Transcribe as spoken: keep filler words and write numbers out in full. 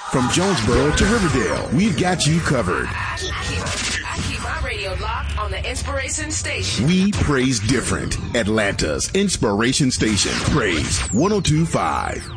From Jonesboro to Riverdale, we've got you covered. I keep, I keep my radio locked on the Inspiration Station. We praise different. Atlanta's Inspiration Station. Praise one oh two point five.